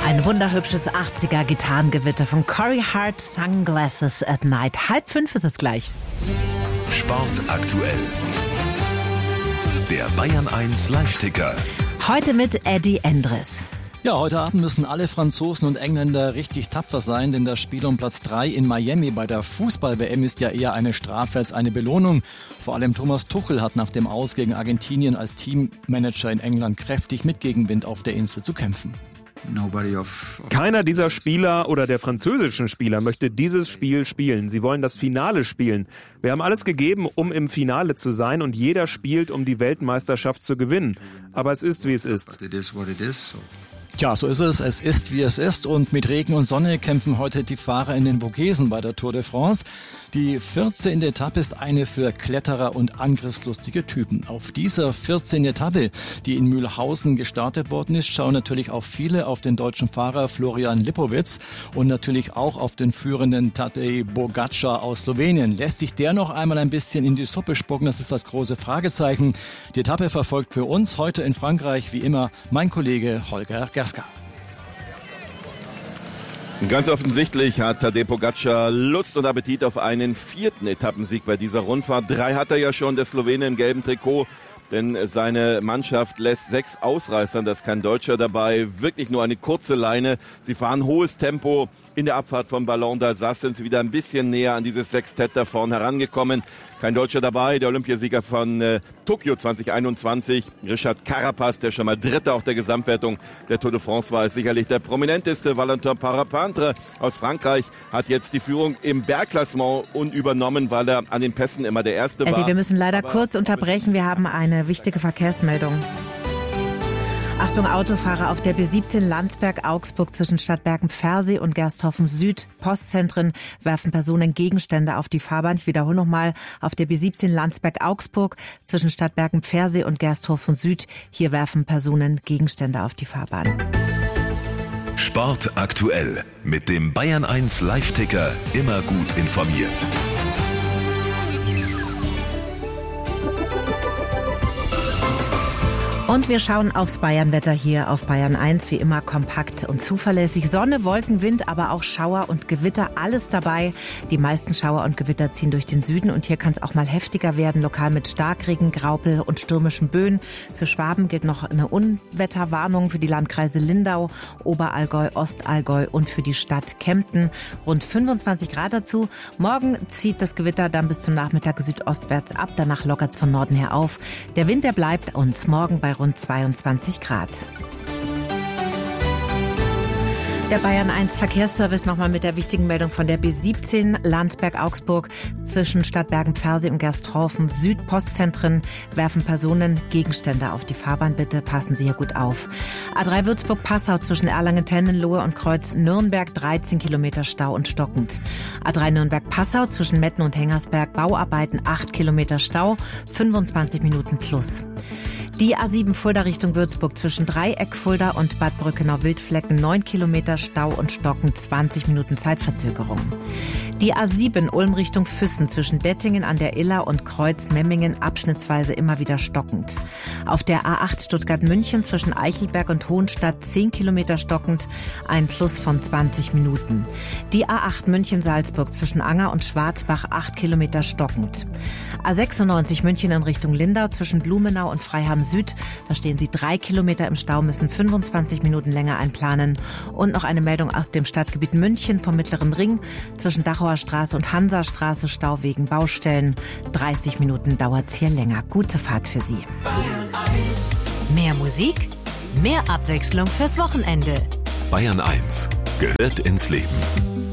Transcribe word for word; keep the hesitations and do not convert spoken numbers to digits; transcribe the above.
Ein wunderhübsches achtziger-Gitarrengewitter von Corey Hart, Sunglasses at Night. Halb fünf ist es gleich. Sport aktuell. Der Bayern eins Live-Ticker. Heute mit Eddie Endres. Ja, heute Abend müssen alle Franzosen und Engländer richtig tapfer sein, denn das Spiel um Platz drei in Miami bei der Fußball-W M ist ja eher eine Strafe als eine Belohnung. Vor allem Thomas Tuchel hat nach dem Aus gegen Argentinien als Teammanager in England kräftig mit Gegenwind auf der Insel zu kämpfen. Keiner dieser Spieler oder der französischen Spieler möchte dieses Spiel spielen. Sie wollen das Finale spielen. Wir haben alles gegeben, um im Finale zu sein, und jeder spielt, um die Weltmeisterschaft zu gewinnen. Aber es ist, wie es ist. Ja, so ist es. Es ist, wie es ist. Und mit Regen und Sonne kämpfen heute die Fahrer in den Vogesen bei der Tour de France. Die vierzehnte Etappe ist eine für Kletterer und angriffslustige Typen. Auf dieser vierzehnten Etappe, die in Mühlhausen gestartet worden ist, schauen natürlich auch viele auf den deutschen Fahrer Florian Lipowitz und natürlich auch auf den führenden Tadej Pogačar aus Slowenien. Lässt sich der noch einmal ein bisschen in die Suppe spucken? Das ist das große Fragezeichen. Die Etappe verfolgt für uns heute in Frankreich wie immer mein Kollege Holger Gerska. Ganz offensichtlich hat Tadej Pogačar Lust und Appetit auf einen vierten Etappensieg bei dieser Rundfahrt. Drei hat er ja schon, der Slowene im gelben Trikot. Denn seine Mannschaft lässt sechs Ausreißern, da ist kein Deutscher dabei, wirklich nur eine kurze Leine. Sie fahren hohes Tempo. In der Abfahrt von Ballon d'Alsace sind sie wieder ein bisschen näher an dieses Sextett da vorne herangekommen. Kein Deutscher dabei, der Olympiasieger von äh, Tokio zwanzig einundzwanzig, Richard Carapaz, der schon mal Dritter auf der Gesamtwertung der Tour de France war, ist sicherlich der prominenteste. Valentin Parapintre aus Frankreich hat jetzt die Führung im Bergklassement übernommen, weil er an den Pässen immer der Erste war. Eddie, wir müssen leider Aber kurz unterbrechen. Wir haben eine wichtige Verkehrsmeldung. Achtung, Autofahrer auf der B siebzehn Landsberg-Augsburg zwischen Stadtbergen Pfersee und Gersthofen Süd. Postzentren werfen Personen Gegenstände auf die Fahrbahn. Ich wiederhole nochmal, auf der B siebzehn Landsberg-Augsburg zwischen Stadtbergen Pfersee und Gersthofen Süd. Hier werfen Personen Gegenstände auf die Fahrbahn. Sport aktuell. Mit dem Bayern eins Live-Ticker immer gut informiert. Und wir schauen aufs Bayernwetter hier auf Bayern eins, wie immer kompakt und zuverlässig. Sonne, Wolken, Wind, aber auch Schauer und Gewitter, alles dabei. Die meisten Schauer und Gewitter ziehen durch den Süden und hier kann es auch mal heftiger werden, lokal mit Starkregen, Graupel und stürmischen Böen. Für Schwaben gilt noch eine Unwetterwarnung für die Landkreise Lindau, Oberallgäu, Ostallgäu und für die Stadt Kempten. Rund fünfundzwanzig Grad dazu. Morgen zieht das Gewitter dann bis zum Nachmittag südostwärts ab, danach lockert es von Norden her auf. Der Wind, der bleibt uns morgen bei rund zweiundzwanzig Grad. Der Bayern eins Verkehrsservice nochmal mit der wichtigen Meldung von der B siebzehn Landsberg-Augsburg zwischen Stadtbergen Pfersee und Gersthofen Süd. Postzentren werfen Personen Gegenstände auf die Fahrbahn. Bitte passen Sie hier gut auf. A drei Würzburg-Passau zwischen Erlangen-Tennenlohe und Kreuz Nürnberg dreizehn Kilometer Stau und stockend. A drei Nürnberg-Passau zwischen Metten und Hengersberg Bauarbeiten acht Kilometer Stau, fünfundzwanzig Minuten plus. Die A sieben Fulda Richtung Würzburg zwischen Dreieck Fulda und Bad Brückenau-Wildflecken neun Kilometer Stau und Stocken, zwanzig Minuten Zeitverzögerung. Die A sieben Ulm Richtung Füssen zwischen Dettingen an der Iller und Kreuz Memmingen abschnittsweise immer wieder stockend. Auf der A acht Stuttgart-München zwischen Eichelberg und Hohenstadt zehn Kilometer stockend, ein Plus von zwanzig Minuten. Die A acht München-Salzburg zwischen Anger und Schwarzbach acht Kilometer stockend. A sechsundneunzig München in Richtung Lindau zwischen Blumenau und Freiham Süd, da stehen Sie drei Kilometer im Stau, müssen fünfundzwanzig Minuten länger einplanen. Und noch eine Meldung aus dem Stadtgebiet München vom Mittleren Ring zwischen Dachauer Straße und Hansastraße, Stau wegen Baustellen. dreißig Minuten dauert's hier länger. Gute Fahrt für Sie. Mehr Musik, mehr Abwechslung fürs Wochenende. Bayern eins gehört ins Leben.